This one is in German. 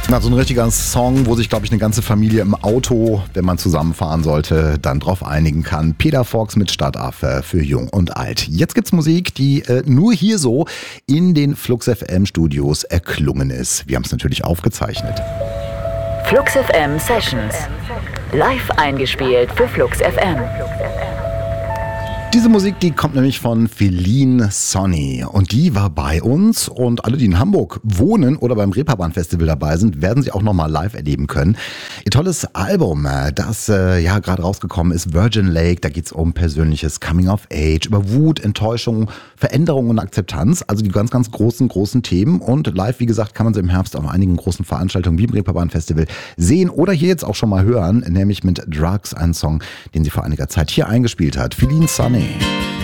Na, so ein richtiger Song, wo sich, glaube ich, eine ganze Familie im Auto, wenn man zusammenfahren sollte, dann drauf einigen kann. Peter Fox mit Stadtaffe für Jung und Alt. Jetzt gibt's Musik, die nur hier so in den Flux FM Studios erklungen ist. Wir haben es natürlich aufgezeichnet. Flux FM Sessions. Live eingespielt für Flux FM. Diese Musik, die kommt nämlich von Feline Sonny und die war bei uns und alle, die in Hamburg wohnen oder beim Reeperbahn Festival dabei sind, werden sie auch nochmal live erleben können. Ihr tolles Album, das gerade rausgekommen ist, Virgin Lake, da geht's um persönliches Coming of Age, über Wut, Enttäuschung, Veränderung und Akzeptanz, also die ganz, ganz großen Themen und live, wie gesagt, kann man sie im Herbst auf einigen großen Veranstaltungen wie im Reeperbahn Festival sehen oder hier jetzt auch schon mal hören, nämlich mit Drugs, ein Song, den sie vor einiger Zeit hier eingespielt hat. Feline Sonny.